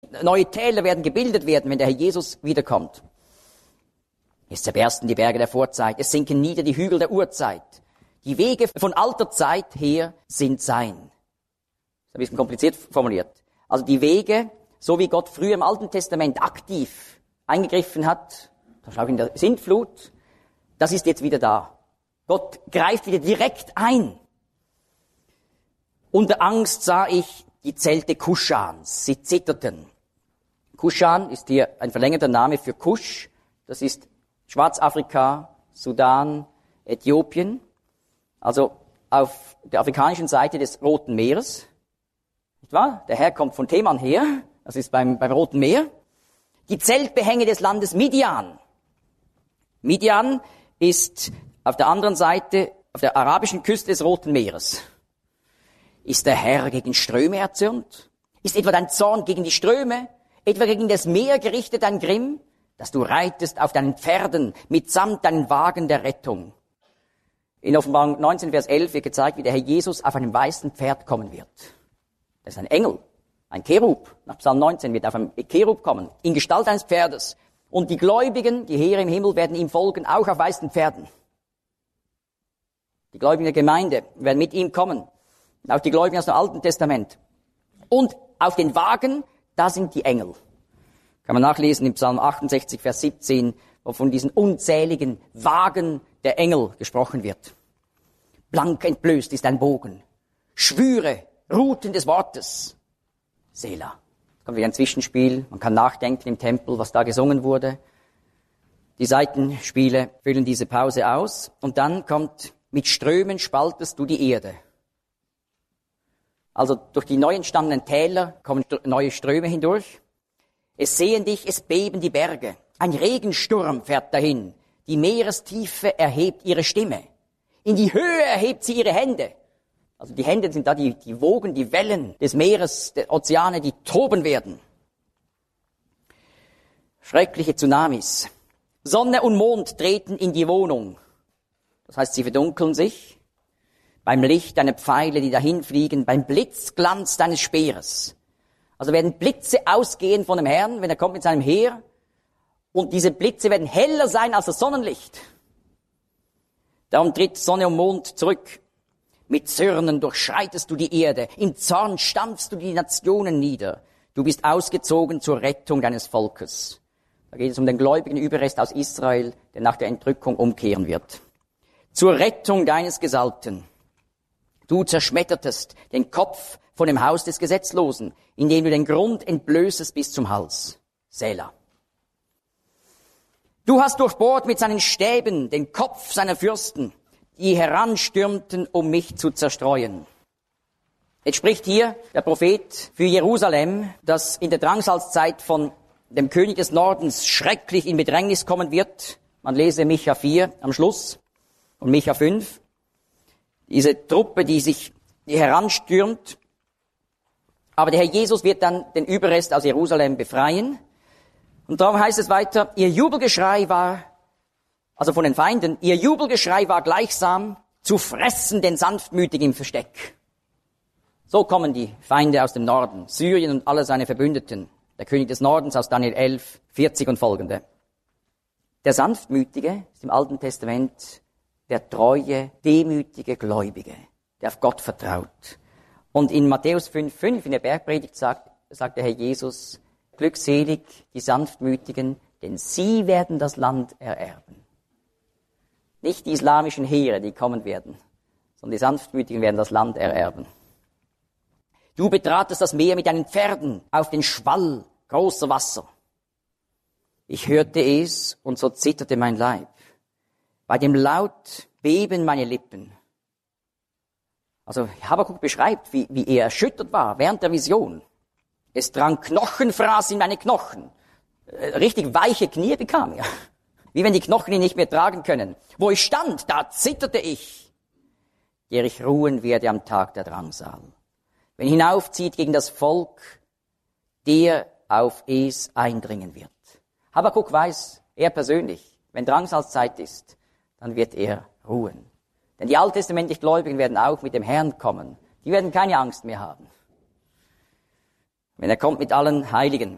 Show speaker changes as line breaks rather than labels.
neue Täler werden gebildet werden, wenn der Herr Jesus wiederkommt. Es zerbersten die Berge der Vorzeit, es sinken nieder die Hügel der Urzeit. Die Wege von alter Zeit her sind sein. Das ist ein bisschen kompliziert formuliert. Also die Wege, so wie Gott früher im Alten Testament aktiv eingegriffen hat, zum Beispiel auch in der Sintflut, das ist jetzt wieder da. Gott greift wieder direkt ein. Unter Angst sah ich die Zelte Kuschans. Sie zitterten. Kuschan ist hier ein verlängerter Name für Kusch. Das ist Schwarzafrika, Sudan, Äthiopien. Also auf der afrikanischen Seite des Roten Meeres. Nicht wahr? Der Herr kommt von Teman her. Das ist beim Roten Meer. Die Zeltbehänge des Landes Midian. Midian ist auf der anderen Seite, auf der arabischen Küste des Roten Meeres. Ist der Herr gegen Ströme erzürnt? Ist etwa dein Zorn gegen die Ströme? Etwa gegen das Meer gerichtet dein Grimm? Dass du reitest auf deinen Pferden mitsamt deinen Wagen der Rettung. In Offenbarung 19, Vers 11 wird gezeigt, wie der Herr Jesus auf einem weißen Pferd kommen wird. Das ist ein Engel, ein Cherub. Nach Psalm 19 wird auf einem Cherub kommen, in Gestalt eines Pferdes. Und die Gläubigen, die Heere im Himmel, werden ihm folgen, auch auf weißen Pferden. Die Gläubigen der Gemeinde werden mit ihm kommen. Auch die Gläubigen aus dem Alten Testament. Und auf den Wagen, da sind die Engel. Kann man nachlesen im Psalm 68, Vers 17, wo von diesen unzähligen Wagen der Engel gesprochen wird. Blank entblößt ist ein Bogen. Schwüre, Ruten des Wortes. Selah. Es kommt wieder ein Zwischenspiel. Man kann nachdenken im Tempel, was da gesungen wurde. Die Seitenspiele füllen diese Pause aus. Und dann kommt, mit Strömen spaltest du die Erde. Also durch die neu entstandenen Täler kommen neue Ströme hindurch. Es sehen dich, es beben die Berge. Ein Regensturm fährt dahin. Die Meerestiefe erhebt ihre Stimme. In die Höhe erhebt sie ihre Hände. Also die Hände sind da die Wogen, die Wellen des Meeres, der Ozeane, die toben werden. Schreckliche Tsunamis. Sonne und Mond treten in die Wohnung. Das heißt, sie verdunkeln sich. Beim Licht deiner Pfeile, die dahinfliegen, beim Blitzglanz deines Speeres. Also werden Blitze ausgehen von dem Herrn, wenn er kommt mit seinem Heer. Und diese Blitze werden heller sein als das Sonnenlicht. Darum tritt Sonne und Mond zurück. Mit Zürnen durchschreitest du die Erde. Im Zorn stampfst du die Nationen nieder. Du bist ausgezogen zur Rettung deines Volkes. Da geht es um den gläubigen Überrest aus Israel, der nach der Entrückung umkehren wird. Zur Rettung deines Gesalbten. Du zerschmettertest den Kopf von dem Haus des Gesetzlosen, indem du den Grund entblößest bis zum Hals. Selah. Du hast durchbohrt mit seinen Stäben den Kopf seiner Fürsten, die heranstürmten, um mich zu zerstreuen. Jetzt spricht hier der Prophet für Jerusalem, das in der Drangsalzzeit von dem König des Nordens schrecklich in Bedrängnis kommen wird. Man lese Micha 4 am Schluss und Micha 5. Diese Truppe, die heranstürmt. Aber der Herr Jesus wird dann den Überrest aus Jerusalem befreien. Und darum heißt es weiter, ihr Jubelgeschrei war, also von den Feinden, ihr Jubelgeschrei war gleichsam zu fressen den Sanftmütigen im Versteck. So kommen die Feinde aus dem Norden, Syrien und alle seine Verbündeten. Der König des Nordens aus Daniel 11, 40 und folgende. Der Sanftmütige ist im Alten Testament der treue, demütige Gläubige, der auf Gott vertraut. Und in Matthäus 5,5 in der Bergpredigt sagt der Herr Jesus, glückselig die Sanftmütigen, denn sie werden das Land ererben. Nicht die islamischen Heere, die kommen werden, sondern die Sanftmütigen werden das Land ererben. Du betratest das Meer mit deinen Pferden auf den Schwall großer Wasser. Ich hörte es und so zitterte mein Leib. Bei dem Laut beben meine Lippen. Also Habakuk beschreibt, wie er erschüttert war während der Vision. Es drang Knochenfraß in meine Knochen. Richtig weiche Knie bekam er. Wie wenn die Knochen ihn nicht mehr tragen können. Wo ich stand, da zitterte ich, der ich ruhen werde am Tag der Drangsal. Wenn hinaufzieht gegen das Volk, der auf es eindringen wird. Habakuk weiß, er persönlich, wenn Drangsalzeit ist, dann wird er ruhen. Denn die alttestamentlich Gläubigen werden auch mit dem Herrn kommen. Die werden keine Angst mehr haben. Wenn er kommt mit allen Heiligen.